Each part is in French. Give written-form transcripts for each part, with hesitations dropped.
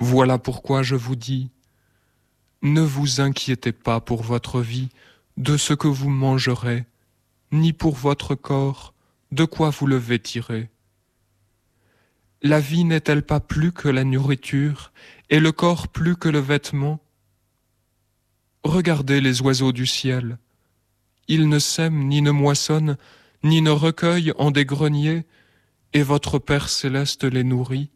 Voilà pourquoi je vous dis, ne vous inquiétez pas pour votre vie, de ce que vous mangerez, ni pour votre corps, de quoi vous le vêtirez. La vie n'est-elle pas plus que la nourriture, et le corps plus que le vêtement? Regardez les oiseaux du ciel. Ils ne sèment, ni ne moissonnent, ni ne recueillent en des greniers, et votre Père céleste les nourrit.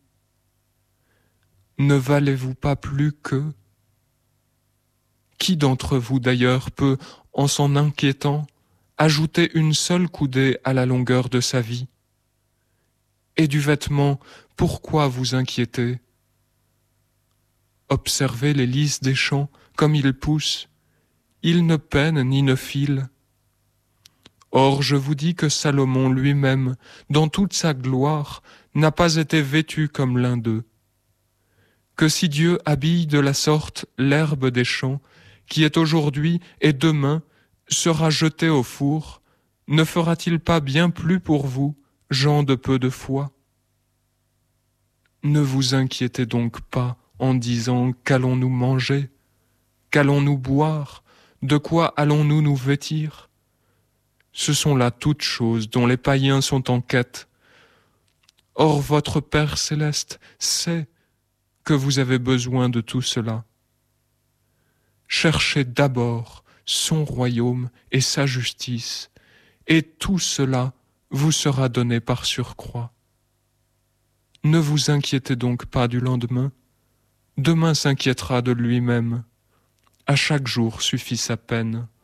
Ne valez-vous pas plus qu'eux? Qui d'entre vous d'ailleurs peut, en s'en inquiétant, ajouter une seule coudée à la longueur de sa vie? Et du vêtement, pourquoi vous inquiétez? Observez les lys des champs comme ils poussent, ils ne peinent ni ne filent. Or je vous dis que Salomon lui-même, dans toute sa gloire, n'a pas été vêtu comme l'un d'eux. Que si Dieu habille de la sorte l'herbe des champs, qui est aujourd'hui et demain sera jetée au four, ne fera-t-il pas bien plus pour vous, gens de peu de foi? Ne vous inquiétez donc pas en disant qu'allons-nous manger, qu'allons-nous boire, de quoi allons-nous nous vêtir? Ce sont là toutes choses dont les païens sont en quête. Or votre Père céleste sait que vous avez besoin de tout cela. Cherchez d'abord son royaume et sa justice, et tout cela vous sera donné par surcroît. Ne vous inquiétez donc pas du lendemain, demain s'inquiétera de lui-même. À chaque jour suffit sa peine.